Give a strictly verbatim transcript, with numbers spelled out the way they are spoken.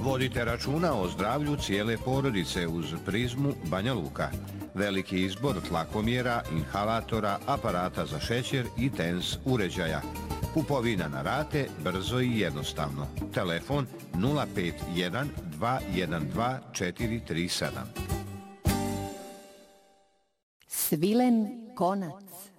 Vodite računa o zdravlju cijele porodice uz Prizmu Banja Luka. Veliki izbor tlakomjera, inhalatora, aparata za šećer i tens uređaja. Kupovina na rate, brzo i jednostavno. Telefon nula pet jedan dva jedan dva četiri tri sedam. Svilen konac.